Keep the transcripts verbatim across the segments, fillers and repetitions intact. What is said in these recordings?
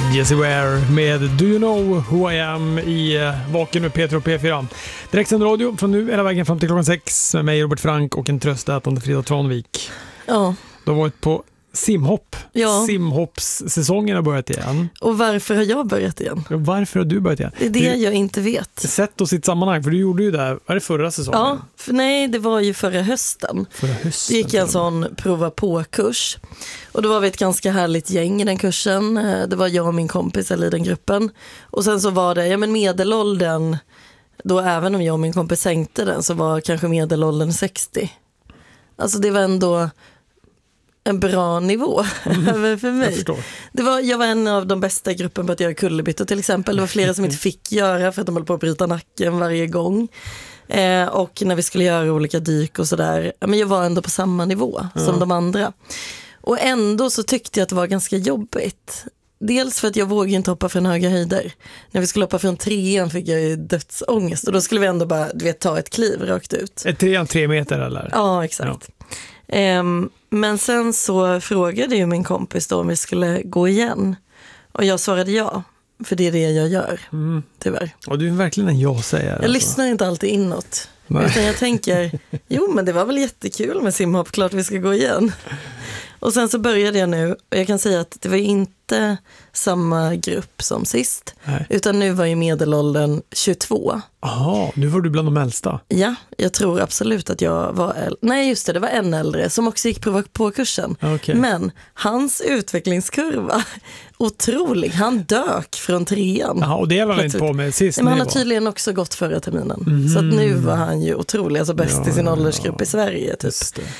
Jessie Ware med Do You Know Who I Am i uh, Vaken med Peter och P fyra. Direktsänd radio från nu hela vägen fram till klockan sex med mig Robert Frank och en tröstätande Frida Tranvik. Ja. Du har varit på simhopp. Ja. Simhoppssäsongen har börjat igen. Och varför har jag börjat igen? Varför har du börjat igen? Det är det du, jag inte vet. Sätt oss i ett sammanhang, för du gjorde ju det här, var det förra säsongen? Ja, för nej, det var ju förra hösten. Förra hösten. Det gick en sån prova på-kurs. Och då var vi ett ganska härligt gäng i den kursen. Det var jag och min kompis eller i den gruppen. Och sen så var det, ja men medelåldern, då även om jag och min kompis sänkte den så var kanske medelåldern sextio. Alltså det var ändå en bra nivå mm, för mig. Jag, det var, jag var en av de bästa i gruppen på att göra kullerbyttor till exempel. Det var flera som inte fick göra för att de höll på att bryta nacken varje gång. Eh, och när vi skulle göra olika dyk och sådär, men jag var ändå på samma nivå ja. som de andra. Och ändå så tyckte jag att det var ganska jobbigt. Dels för att jag vågade inte hoppa från höga höjder. När vi skulle hoppa från trean fick jag ju dödsångest. Och då skulle vi ändå bara, du vet, ta ett kliv rakt ut. Ett trean tre meter eller? Ja, exakt. Ja. Um, men sen så frågade ju min kompis då om vi skulle gå igen. Och jag svarade ja. För det är det jag gör, mm. tyvärr. Och du är verkligen en ja-sägare. Jag alltså. lyssnar inte alltid inåt. Nej. Utan jag tänker, jo men det var väl jättekul med simhopp, klart vi ska gå igen. Och sen så började jag nu, och jag kan säga att det var inte samma grupp som sist. Nej. Utan nu var ju medelåldern tjugotvå. Jaha, nu var du bland de äldsta. Ja, jag tror absolut att jag var äldre. Nej just det, det var en äldre som också gick på, på kursen. Okay. Men hans utvecklingskurva, otrolig. Han dök från trean. Jaha, och det var han inte på med sist. Men han har tydligen också gått förra terminen. Mm. Så att nu var han ju otrolig, alltså bäst ja, i sin åldersgrupp ja. i Sverige typ.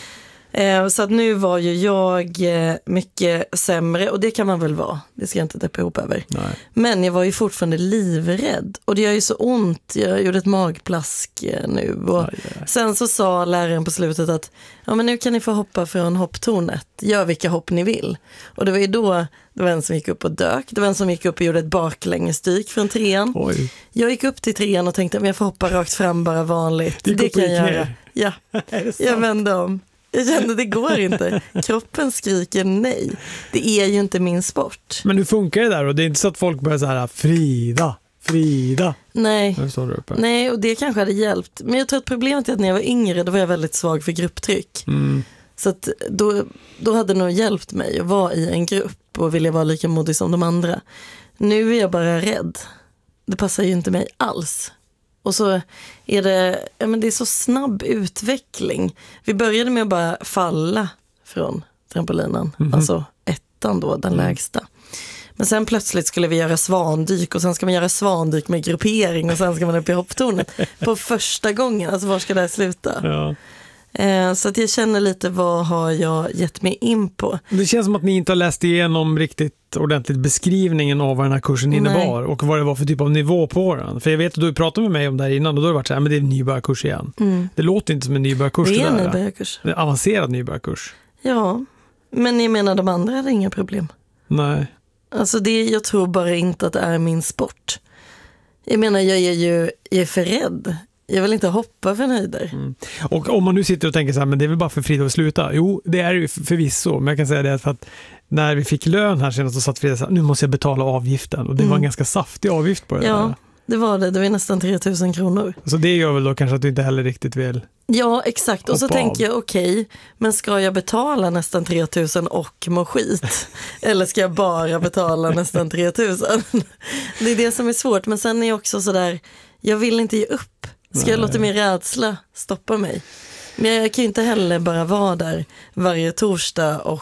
Så att nu var ju jag mycket sämre, och det kan man väl vara, det ska jag inte deppa ihop över. Nej. Men jag var ju fortfarande livrädd, och det gör ju så ont, jag gjorde ett magplask nu. Och aj, aj. Sen så sa läraren på slutet att ja, men nu kan ni få hoppa från hopptornet, gör vilka hopp ni vill. Och det var ju då det var en som gick upp och dök, det var en som gick upp och gjorde ett baklängesdyk från trean. Oj. Jag gick upp till trean och tänkte att jag får hoppa rakt fram bara vanligt. Det, det kan jag göra. Ja, jag vände om. Jag kände det går inte. Kroppen skriker nej. Det är ju inte min sport. Men hur funkar det där? Och det är inte så att folk börjar så här Frida, Frida. Nej. Nej, och det kanske hade hjälpt. Men jag tror att problemet är att när jag var yngre då var jag väldigt svag för grupptryck. Mm. Så att då, då hade det nog hjälpt mig att vara i en grupp och vilja vara lika modig som de andra. Nu är jag bara rädd. Det passar ju inte mig alls. Och så är det, ja men det är så snabb utveckling. Vi började med att bara falla från trampolinen. Mm-hmm. Alltså ettan då, den mm. lägsta. Men sen plötsligt skulle vi göra svandyk. Och sen ska man göra svandyk med gruppering. Och sen ska man upp i hopptornet. På första gången, alltså var ska det här sluta? Ja. Eh, så att jag känner lite, vad har jag gett mig in på? Det känns som att ni inte har läst igenom riktigt ordentligt beskrivningen av vad den här kursen innebar. Nej. Och vad det var för typ av nivå på den. För jag vet att du pratade med mig om det här innan, och då har det varit så här, men det är en nybörjarkurs igen. Mm. Det låter inte som en nybörjarkurs. Det är en det nybörjarkurs. Det är en avancerad nybörjarkurs. Ja, men jag menar de andra hade inga problem. Nej. Alltså det, jag tror bara inte att det är min sport. Jag menar, jag är ju jag är för rädd. Jag vill inte hoppa för höjder. Mm. Och om man nu sitter och tänker så här, men det är väl bara för Frida att sluta. Jo, det är ju förvisso. Men jag kan säga det för att när vi fick lön här senast så satt Frida så här, nu måste jag betala avgiften. Och det mm. var en ganska saftig avgift på det. Ja, där. det var det. Det var nästan tre tusen kronor. Så det gör väl då kanske att du inte heller riktigt vill. Ja, exakt. Och så tänker jag, okej, okay, men ska jag betala nästan tre tusen och må skit? Eller ska jag bara betala nästan tre tusen? Det är det som är svårt. Men sen är jag också så där, jag vill inte ge upp. Ska jag låta min rädsla stoppa mig? Men jag kan ju inte heller bara vara där varje torsdag och